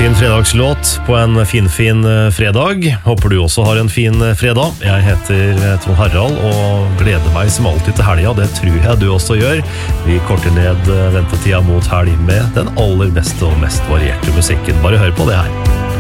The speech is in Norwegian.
Fin fredagslåt på en fin fredag. Håper du også har en fin fredag. Jeg heter Trond Harald og gleder meg som alltid til helga. Det tror jeg du også gjør. Vi korter ned ventetida mot helg med den aller beste og mest varierte musikken. Bare hør på det her.